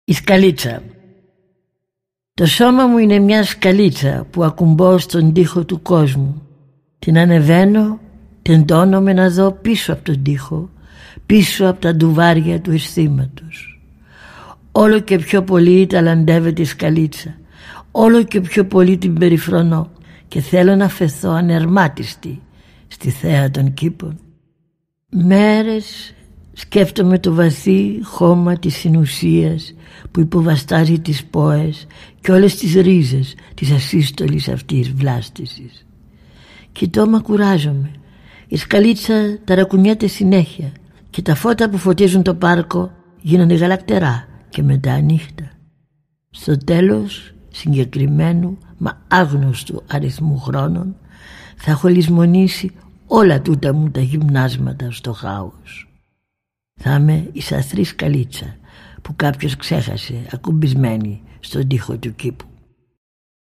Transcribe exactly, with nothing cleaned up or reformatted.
Η σκαλίτσα. Το σώμα μου είναι μια σκαλίτσα που ακουμπώ στον τοίχο του κόσμου. Την ανεβαίνω, τεντώνομαι να δω πίσω από τον τοίχο, πίσω από τα ντουβάρια του αισθήματος. Όλο και πιο πολύ ταλαντεύεται η σκαλίτσα, όλο και πιο πολύ την περιφρονώ και θέλω να φεθώ ανερμάτιστη στη θέα των κήπων. Μέρες σκέφτομαι το βαθύ χώμα της συνουσίας που υποβαστάζει τις πόες και όλες τις ρίζες της ασύστολης αυτής βλάστησης. Κοιτώ, μα κουράζομαι. Η σκαλίτσα ταρακουνιέται συνέχεια και τα φώτα που φωτίζουν το πάρκο γίνονται γαλακτερά και μετά νύχτα. Στο τέλος συγκεκριμένου μα άγνωστου αριθμού χρόνων θα έχω λησμονήσει όλα τούτα μου τα γυμνάσματα στο χάος. Θα είμαι η σαθρή σκαλίτσα που κάποιος ξέχασε ακουμπισμένη στον τοίχο του κήπου.